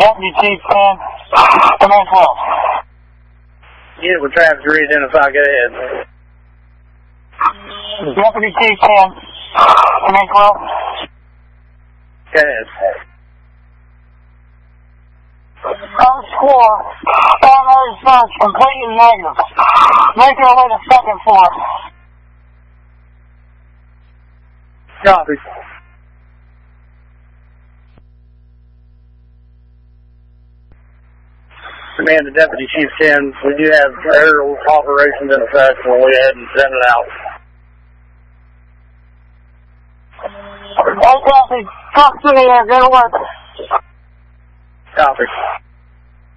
Deputy Chief 10, command 12. Unit with traffic to re-identify, go ahead. Deputy Chief 10, command 12. Go ahead. Score, primary search completely negative. Make your way to second floor. Copy. Command to Deputy Chief 10, we do have aerial operations in effect, so we'll go ahead and send it out. Hey, copy. Talk to the air, get to work. Copy.